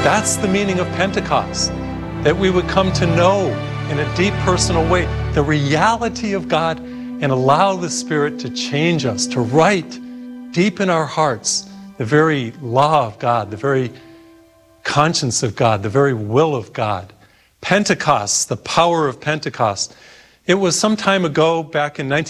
That's the meaning of Pentecost, that we would come to know in a deep personal way the reality of God and allow the Spirit to change us, to write deep in our hearts the very law of God, the very conscience of God, the very will of God. Pentecost, the power of Pentecost. It was some time ago, back in